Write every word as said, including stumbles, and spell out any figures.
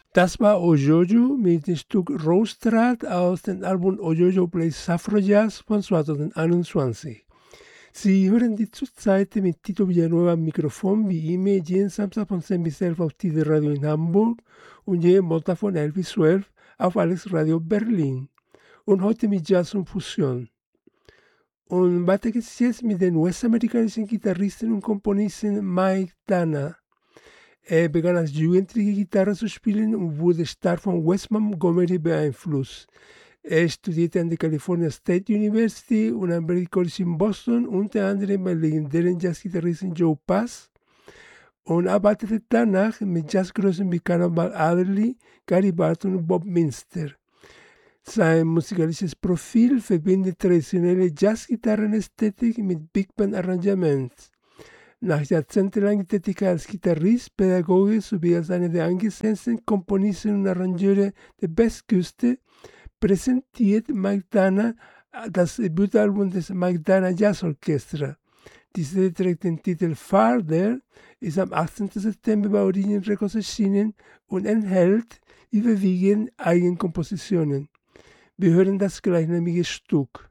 Das war Ojojo mit dem Stück Rostrad aus dem Album Ojojo Plays Afro-Jazz von zweitausendeinundzwanzig. Sie hören die zurzeit mit Tito Villanueva am Mikrofon wie immer jeden Samstag von zehn bis elf auf Tide Radio in Hamburg und jeden Montag von elf bis zwölf auf Alex Radio Berlin. Und heute mit Jazz und Fusion. Und weiter geht's jetzt mit dem US-amerikanischen Gitarristen und Komponisten Mike Dana. Er begann als Jugendliche Gitarre zu spielen und wurde stark von Wes Montgomery beeinflusst. Er studierte an der California State University und am Berklee College in Boston, unter anderem bei legendären Jazzgitarristen Joe Pass, und arbeitete danach mit Jazzgrößen wie Cannonball Adderley, Gary Barton und Bob Minster. Sein musikalisches Profil verbindet traditionelle Jazzgitarrenästhetik mit Big Band Arrangements. Nach jahrzehntelanger Tätigkeit als Gitarrist, Pädagoge sowie als einer der angesehensten Komponisten und Arrangeure der Westküste präsentiert Mike Dana das Debütalbum des Mike Dana Jazz Orchestra. Diese trägt den Titel Farther, ist am achtzehnten September bei Origin Records erschienen und enthält überwiegend Eigenkompositionen. Wir hören das gleichnamige Stück.